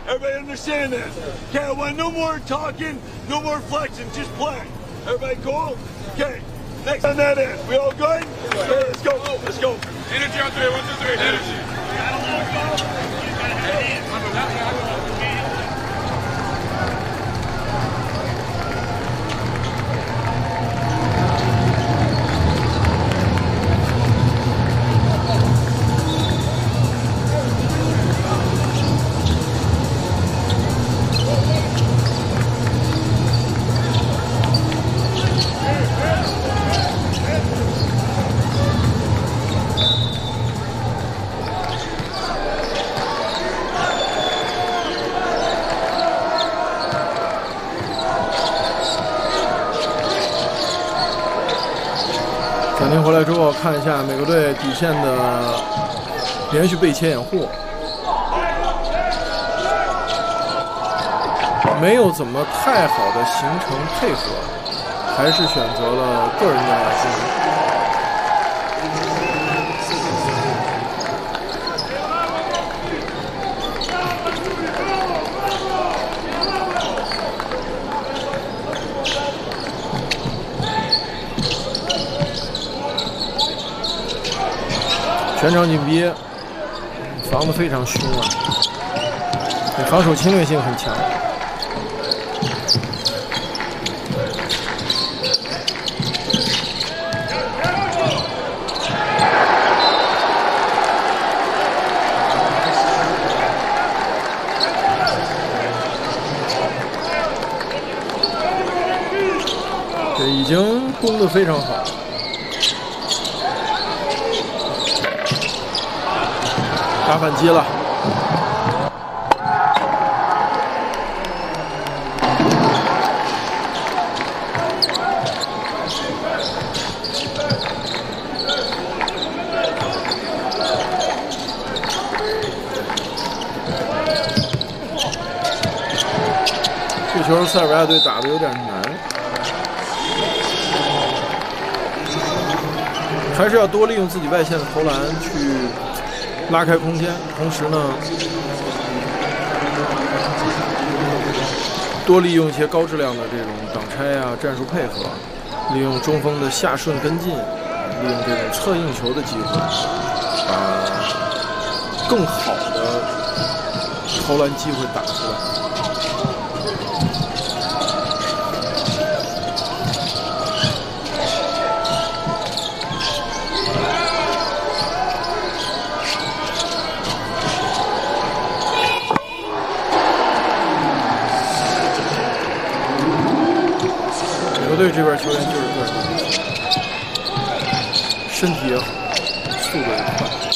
Everybody understand this? Okay, I want no more talking, no more flexing, just play. Everybody cool? Okay, next on that end. We all good? Okay, let's go. Let's go. Energy on 3, 1, 2, 3. Energy. 暂停回来之后，看一下美国队底线的连续被牵掩护，没有怎么太好的形成配合，还是选择了个人的进攻。全场紧逼，防得非常凶啊！防守侵略性很强。这已经攻得非常好。 打反击了，这球塞尔维亚队打得有点难，还是要多利用自己外线的投篮去 拉开空间，同时呢，多利用一些高质量的这种挡拆啊、战术配合，利用中锋的下顺跟进，利用这种策应球的机会，把更好的投篮机会打出来。 球队这边球员就是个人，身体也好，速度也快。